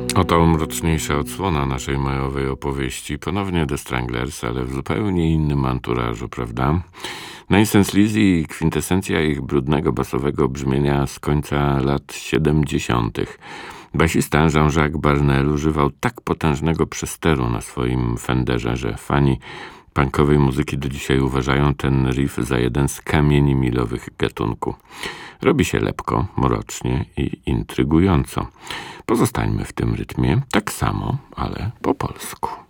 Oto mroczniejsza odsłona naszej majowej opowieści. Ponownie The Stranglers, ale w zupełnie innym anturażu, prawda? Nonsense Lizzy i kwintesencja ich brudnego basowego brzmienia z końca lat 70. Basista Jean-Jacques Barnel używał tak potężnego przesteru na swoim Fenderze, że fani punkowej muzyki do dzisiaj uważają ten riff za jeden z kamieni milowych gatunku. Robi się lepko, mrocznie i intrygująco. Pozostańmy w tym rytmie, tak samo, ale po polsku.